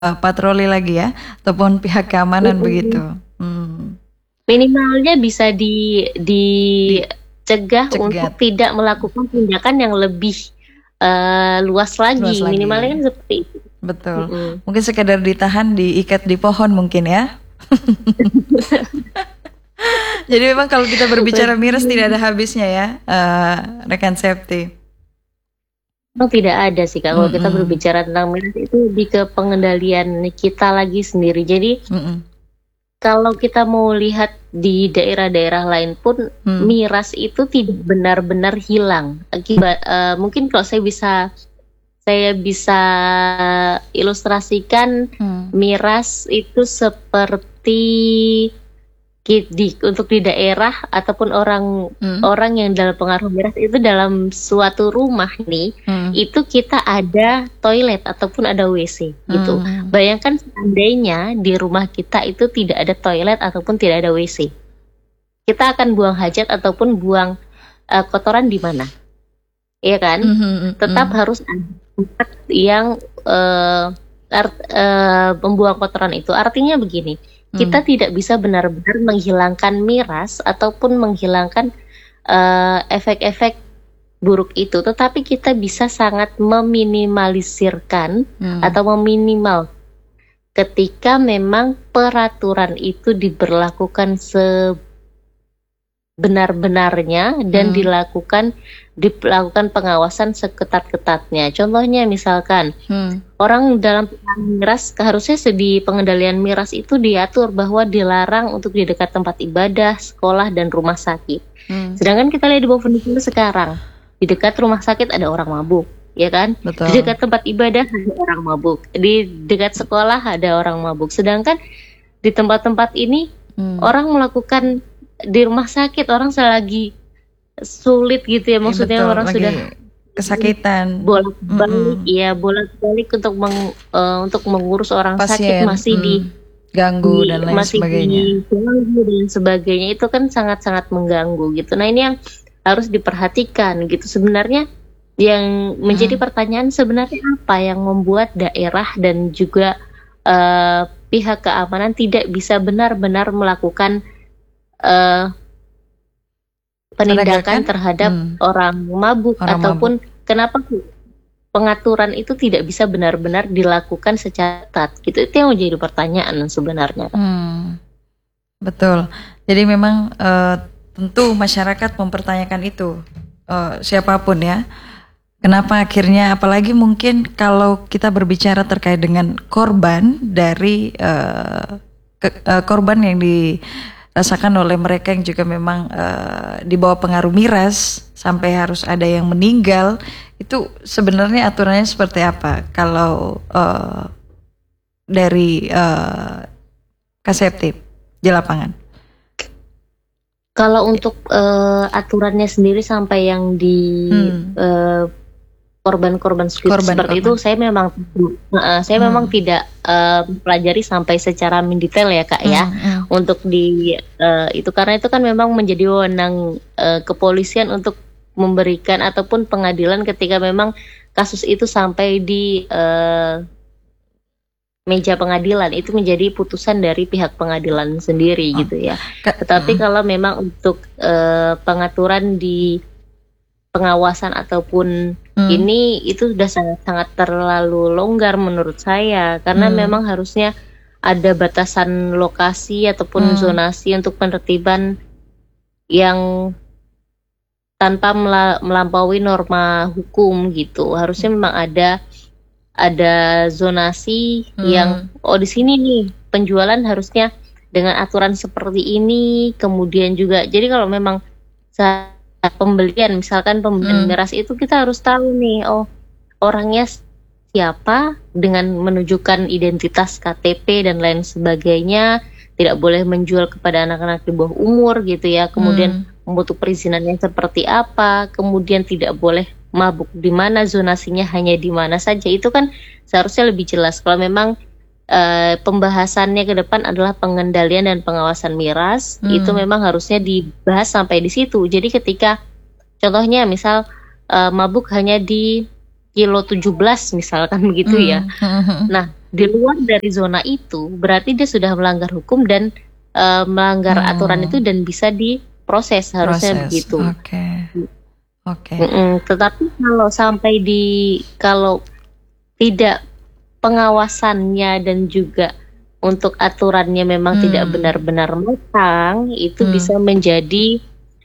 patroli lagi ya, ataupun pihak keamanan begitu. Minimalnya bisa Di- dicegah Cegat. untuk tidak melakukan tindakan yang lebih luas lagi. Luas lagi. Minimalnya kan seperti itu. Betul. Mungkin sekedar ditahan, diikat di pohon mungkin ya. Jadi memang kalau kita berbicara miras tidak ada habisnya ya, rekan Septi. Memang tidak ada sih Kak. Kalau kita berbicara tentang miras itu lebih ke pengendalian kita lagi sendiri. Jadi kalau kita mau lihat di daerah-daerah lain pun miras itu tidak benar-benar hilang. Akibat mungkin kalau saya bisa ilustrasikan miras itu seperti untuk di daerah ataupun orang yang dalam pengaruh miras itu dalam suatu rumah nih, itu kita ada toilet ataupun ada WC gitu. Bayangkan seandainya di rumah kita itu tidak ada toilet ataupun tidak ada WC, kita akan buang hajat ataupun buang kotoran di mana? Iya kan? Tetap harus ada tempat yang membuang kotoran itu. Artinya begini, kita tidak bisa benar-benar menghilangkan miras ataupun menghilangkan efek-efek buruk itu, tetapi kita bisa sangat meminimalisirkan atau meminimal ketika memang peraturan itu diberlakukan sebenar-benarnya dan dilakukan pengawasan seketat-ketatnya. Contohnya misalkan orang dalam miras, harusnya di pengendalian miras itu diatur bahwa dilarang untuk di dekat tempat ibadah, sekolah, dan rumah sakit. Sedangkan kita lihat di Bovendigul sekarang, di dekat rumah sakit ada orang mabuk, ya kan? Betul. Di dekat tempat ibadah ada orang mabuk, di dekat sekolah ada orang mabuk. Sedangkan di tempat-tempat ini orang melakukan, di rumah sakit orang selagi sulit gitu ya, maksudnya betul, orang lagi sudah kesakitan, bolak-balik untuk mengurus orang sakit, pasien masih ganggu dan lain sebagainya. diganggu dan sebagainya, itu kan sangat-sangat mengganggu gitu. Nah, ini yang harus diperhatikan gitu. Sebenarnya yang menjadi pertanyaan, sebenarnya apa yang membuat daerah dan juga pihak keamanan tidak bisa benar-benar melakukan penindakan terhadap orang mabuk, ataupun kenapa pengaturan itu tidak bisa benar-benar dilakukan secara ketat gitu. Itu yang menjadi pertanyaan sebenarnya. Betul. Jadi memang tentu masyarakat mempertanyakan itu, siapapun ya. Kenapa akhirnya, apalagi mungkin kalau kita berbicara terkait dengan korban dari korban yang dirasakan oleh mereka yang juga memang di bawah pengaruh miras sampai harus ada yang meninggal, itu sebenarnya aturannya seperti apa? Kalau dari Kasepti di lapangan? Kalau untuk aturannya sendiri sampai yang di korban-korban seperti itu, saya memang tidak mempelajari sampai secara mendetail ya Kak ya, untuk itu, karena itu kan memang menjadi wewenang kepolisian untuk memberikan ataupun pengadilan ketika memang kasus itu sampai di meja pengadilan, itu menjadi putusan dari pihak pengadilan sendiri gitu ya. Tetapi kalau memang untuk pengaturan di pengawasan ataupun ini, itu sudah sangat-sangat terlalu longgar menurut saya, karena memang harusnya ada batasan lokasi ataupun zonasi untuk penertiban yang tanpa melampaui norma hukum gitu. Harusnya memang ada zonasi yang di sini nih penjualan harusnya dengan aturan seperti ini. Kemudian juga, jadi kalau memang pembelian, misalkan pembelian miras itu kita harus tahu nih, orangnya siapa dengan menunjukkan identitas KTP dan lain sebagainya. Tidak boleh menjual kepada anak-anak di bawah umur gitu ya. Kemudian membutuhkan perizinannya seperti apa. Kemudian tidak boleh mabuk di mana, zonasinya hanya di mana saja. Itu kan seharusnya lebih jelas. Kalau memang pembahasannya ke depan adalah pengendalian dan pengawasan miras, itu memang harusnya dibahas sampai di situ. Jadi ketika contohnya misal mabuk hanya di kilo 17 misalkan begitu ya. Nah, di luar dari zona itu, berarti dia sudah melanggar hukum dan melanggar aturan itu dan bisa diproses, harusnya begitu. Oke. Tetapi kalau tidak pengawasannya dan juga untuk aturannya memang tidak benar-benar matang, itu bisa menjadi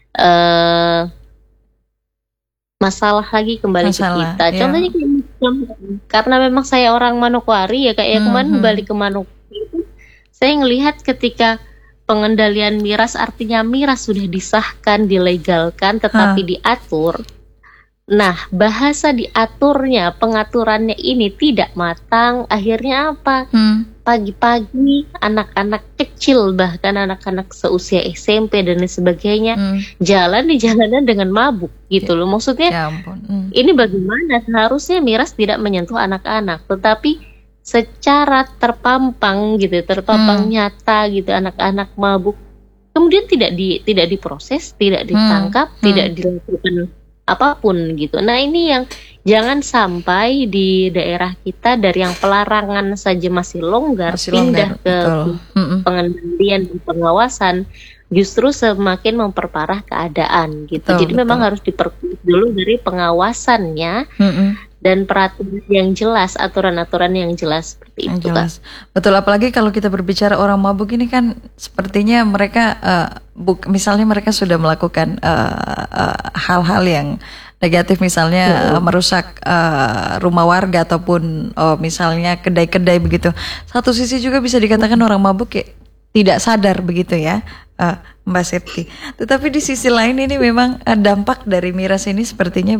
masalah lagi kembali ke kita. Contohnya karena memang saya orang Manokwari ya, kayak kemarin balik ke Manokwari itu, saya ngelihat ketika pengendalian miras, artinya miras sudah disahkan, dilegalkan, tetapi diatur. Nah, bahasa diaturnya, pengaturannya ini tidak matang. Akhirnya apa? Pagi-pagi anak-anak kecil, bahkan anak-anak seusia SMP dan lain sebagainya, jalan di jalanan dengan mabuk gitu loh. Maksudnya, ya ampun. Ini bagaimana? Seharusnya miras tidak menyentuh anak-anak, tetapi secara terpampang gitu, terpampang nyata gitu, anak-anak mabuk. Kemudian tidak diproses, tidak ditangkap, tidak dilakukan apapun gitu. Nah, ini yang jangan sampai di daerah kita dari yang pelarangan saja masih longgar, pindah ke pengendalian dan pengawasan, justru semakin memperparah keadaan gitu. Jadi memang harus diperkuat dulu dari pengawasannya dan peraturan yang jelas, aturan-aturan yang jelas seperti itu. Jelas. Betul, apalagi kalau kita berbicara orang mabuk ini kan sepertinya mereka misalnya mereka sudah melakukan hal-hal yang negatif, misalnya merusak rumah warga ataupun misalnya kedai-kedai begitu. Satu sisi juga bisa dikatakan orang mabuk ya tidak sadar begitu ya, Mbak Septi. Tetapi di sisi lain ini memang dampak dari miras ini sepertinya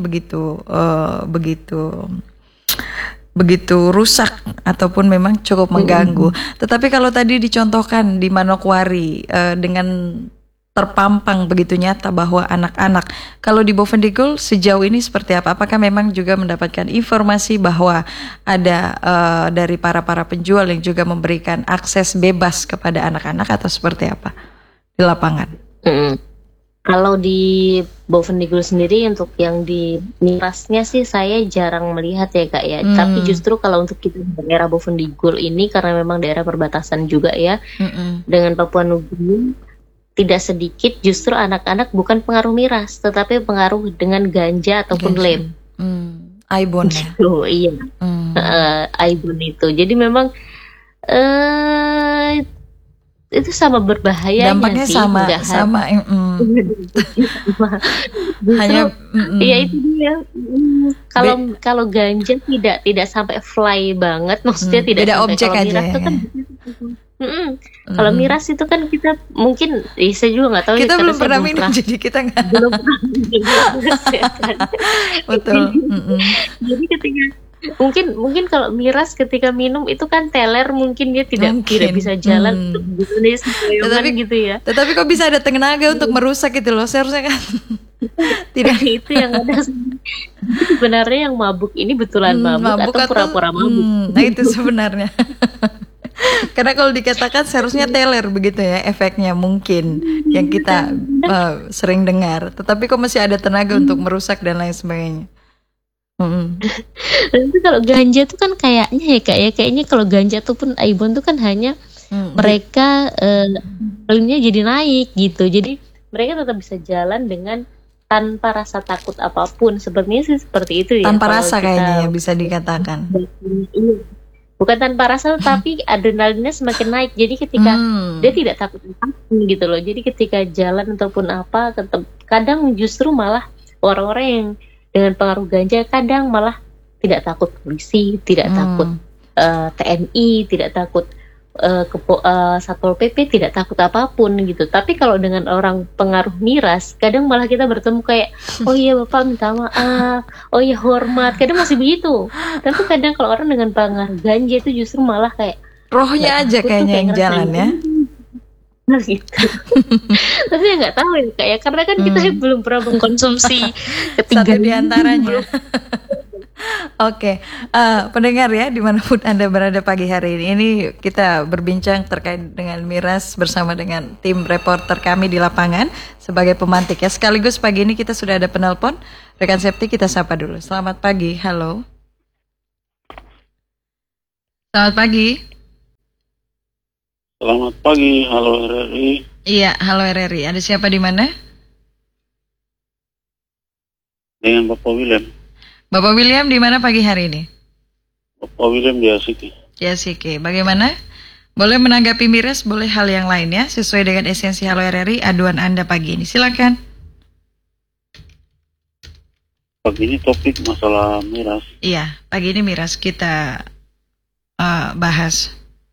begitu rusak ataupun memang cukup mengganggu. Tetapi kalau tadi dicontohkan di Manokwari dengan terpampang begitu nyata bahwa anak-anak, kalau di Bovendigul sejauh ini seperti apa? Apakah memang juga mendapatkan informasi bahwa ada dari para penjual yang juga memberikan akses bebas kepada anak-anak atau seperti apa di lapangan? Kalau di Bovendigul sendiri untuk yang di mirasnya sih saya jarang melihat ya Kak ya. Tapi justru kalau untuk kita daerah Bovendigul ini, karena memang daerah perbatasan juga ya dengan Papua Nugini, tidak sedikit justru anak-anak bukan pengaruh miras, tetapi pengaruh dengan ganja ataupun lem. Aibon ya? Iya. Aibon itu. Jadi memang itu sama berbahayanya. Dampaknya sih. sama. Hanya ya itu dia. Kalau ganja tidak sampai fly banget, maksudnya tidak beda sampai. Objek kalau aja miras ya. itu kan kalau miras itu kan kita mungkin saya juga nggak tahu. Kita ya, belum pernah minum, jadi kita nggak. Belum pernah. Betul. Jadi ketika mungkin kalau miras ketika minum itu kan teler, mungkin dia tidak bisa jalan untuk bisnis gitu ya. Tetapi kok bisa ada tenaga untuk merusak gitu loh, seharusnya kan tidak. Itu yang ada. Sebenarnya yang mabuk ini betulan mabuk atau pura-pura mabuk. Nah itu sebenarnya. Karena kalau dikatakan seharusnya teler begitu ya efeknya, mungkin yang kita sering dengar. Tetapi kok masih ada tenaga untuk merusak dan lain sebagainya. Nanti kalau ganja tuh kan kayaknya ya Kak ya, kayaknya kalau ganja tuh pun Aibon tuh kan hanya mereka volume-nya jadi naik gitu. Jadi mereka tetap bisa jalan dengan tanpa rasa takut apapun. Sepertinya sih seperti itu ya. Tanpa rasa kayaknya ya bisa dikatakan. Bukan tanpa rasa, tapi adrenalinnya semakin naik. Jadi ketika dia tidak takut apapun gitu loh. Jadi ketika jalan ataupun apa, kadang justru malah orang-orang yang dengan pengaruh ganja kadang malah tidak takut polisi, tidak takut TNI, tidak takut Satpol PP, tidak takut apapun gitu. Tapi kalau dengan orang pengaruh miras, kadang malah kita bertemu kayak, oh iya Bapak minta maaf, oh iya hormat, kadang masih begitu. Tapi kadang kalau orang dengan pengaruh ganja itu justru malah kayak rohnya aja kayaknya yang jalan ya. Nah gitu. Tapi ya nggak tahu ya kayak, karena kan kita belum pernah mengkonsumsi ketiga satu di antaranya. Oke, pendengar ya dimanapun Anda berada pagi hari ini kita berbincang terkait dengan miras bersama dengan tim reporter kami di lapangan sebagai pemantik ya. Sekaligus pagi ini kita sudah ada penelpon. Rekan Septi kita sapa dulu. Selamat pagi, halo. Selamat pagi. Selamat pagi, halo RRI. Iya, halo RRI. Ada siapa di mana? Dengan Bapak William. Bapak William di mana pagi hari ini? Bapak William di Asiki. Ya, Sike. Bagaimana? Boleh menanggapi miras, boleh hal yang lain ya, sesuai dengan esensi Halo RRI, aduan Anda pagi ini. Silakan. Pagi ini topik masalah miras. Iya, pagi ini miras kita bahas.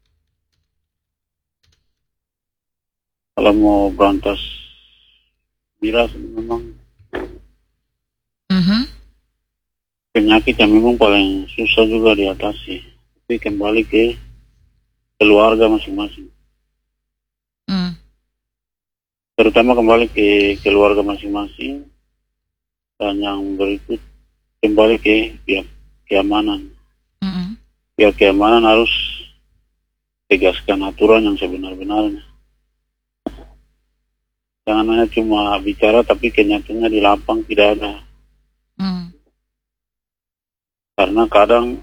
Kalau mau berantas miras memang penyakit yang memang paling susah juga diatasi. Tapi kembali ke keluarga masing-masing. Terutama kembali ke keluarga masing-masing. Dan yang berikut kembali ke pihak keamanan. Pihak keamanan harus tegaskan aturan yang sebenar-benarnya. Jangan hanya cuma bicara tapi kenyataannya di lapang tidak ada. Karena kadang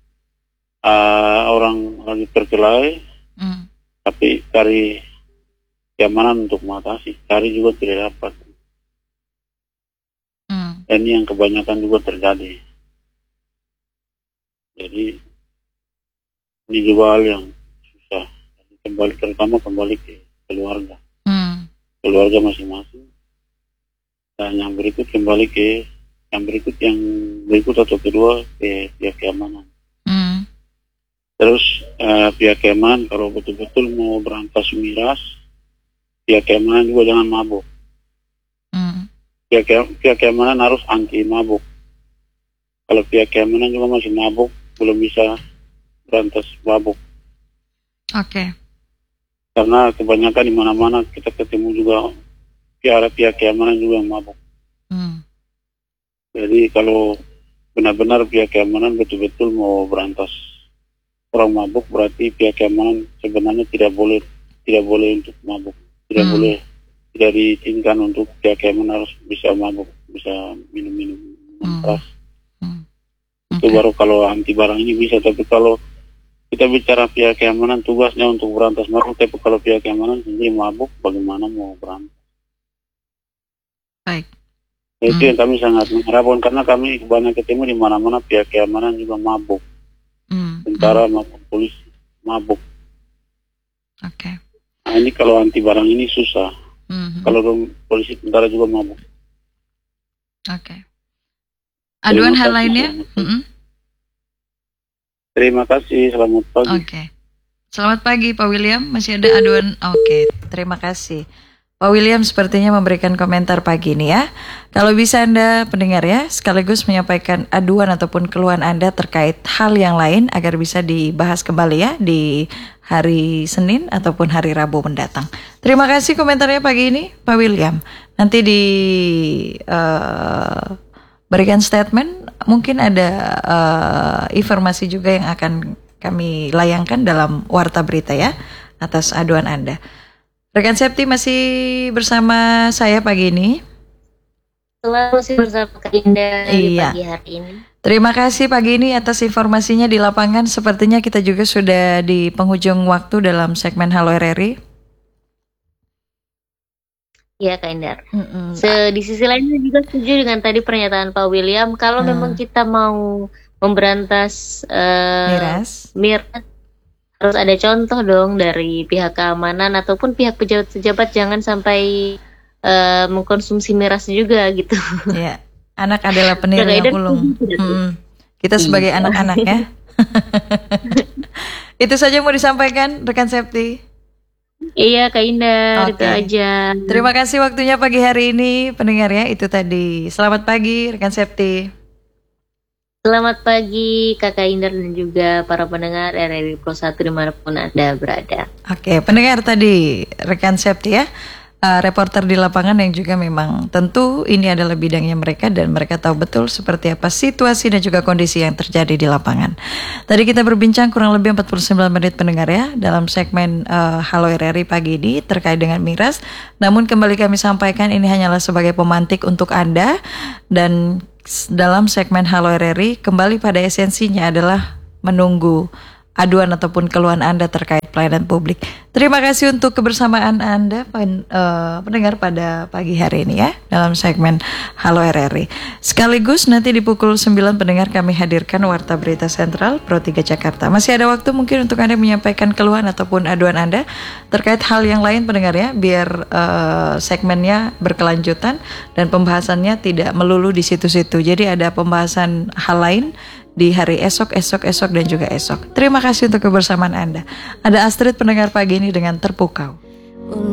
orang lagi terkelahi, tapi cari keamanan untuk mengatasi, cari juga tidak dapat. Dan ini yang kebanyakan juga terjadi. Jadi ini juga hal yang susah. Terutama kembali ke keluarga, keluarga masing-masing. Dan yang berikut kembali ke yang berikut atau kedua ke pihak keamanan. Terus pihak keamanan kalau betul-betul mau berantas miras, pihak keamanan juga jangan mabuk. Pihak keamanan harus anti mabuk. Kalau pihak keamanan juga masih mabuk, belum bisa berantas mabuk. Oke. Karena kebanyakan di mana-mana kita ketemu juga pihak keamanan juga yang mabuk. Jadi kalau benar-benar pihak keamanan betul-betul mau berantas orang mabuk, berarti pihak keamanan sebenarnya tidak boleh untuk mabuk, tidak diizinkan untuk pihak keamanan harus bisa mabuk, bisa minum keras. Itu baru kalau anti barang ini bisa. Tapi kalau kita bicara pihak keamanan tugasnya untuk berantas mabuk, tapi kalau pihak keamanan sendiri mabuk, bagaimana mau berantas? Baik. Itu yang kami sangat mengharapkan, karena kami banyak ketemu di mana-mana pihak keamanan juga mabuk. Tentara maupun polisi mabuk. Oke. Nah, ini kalau anti barang ini susah. Kalau polisi tentara juga mabuk. Oke. Aduan hal lainnya? Terima kasih, selamat pagi. Oke. Selamat pagi Pak William, masih ada aduan? Oke, terima kasih. Pak William sepertinya memberikan komentar pagi ini ya. Kalau bisa Anda pendengar ya, sekaligus menyampaikan aduan ataupun keluhan Anda terkait hal yang lain agar bisa dibahas kembali ya di hari Senin ataupun hari Rabu mendatang. Terima kasih komentarnya pagi ini Pak William. Nanti berikan statement, mungkin ada informasi juga yang akan kami layangkan dalam Warta Berita ya atas aduan Anda. Rekan Septi masih bersama saya pagi ini. Selalu masih bersama Kak Indah di pagi hari ini. Terima kasih pagi ini atas informasinya di lapangan. Sepertinya kita juga sudah di penghujung waktu dalam segmen Halo RRI. Iya Kak Indar. Di sisi lainnya juga setuju dengan tadi pernyataan Pak William. Kalau memang kita mau memberantas miras, harus ada contoh dong dari pihak keamanan ataupun pihak pejabat-pejabat, jangan sampai mengkonsumsi miras juga gitu. Iya, anak adalah penir yang ulung. Kita sebagai anak-anak ya. Itu saja mau disampaikan rekan Septi. Iya Kak Indah, itu aja. Terima kasih waktunya pagi hari ini pendengar ya, itu tadi. Selamat pagi rekan Septi. Selamat pagi Kakak Indar dan juga para pendengar RRI Pro 1 dimanapun Anda berada. Oke, pendengar tadi rekan Septi ya, reporter di lapangan yang juga memang tentu ini adalah bidangnya mereka dan mereka tahu betul seperti apa situasi dan juga kondisi yang terjadi di lapangan. Tadi kita berbincang kurang lebih 49 menit pendengar ya dalam segmen Halo RRI pagi ini terkait dengan miras. Namun kembali kami sampaikan ini hanyalah sebagai pemantik untuk Anda, dan dalam segmen Halo RRI kembali pada esensinya adalah menunggu aduan ataupun keluhan Anda terkait pelayanan publik. Terima kasih untuk kebersamaan Anda pendengar pada pagi hari ini ya dalam segmen Halo RRI. Sekaligus nanti di pukul 9 pendengar kami hadirkan Warta Berita Sentral Pro 3 Jakarta. Masih ada waktu mungkin untuk Anda menyampaikan keluhan ataupun aduan Anda terkait hal yang lain pendengar ya, biar segmennya berkelanjutan dan pembahasannya tidak melulu di situ-situ. Jadi ada pembahasan hal lain di hari esok dan juga esok. Terima kasih untuk kebersamaan Anda. Ada Astrid pendengar pagi ini dengan Terpukau.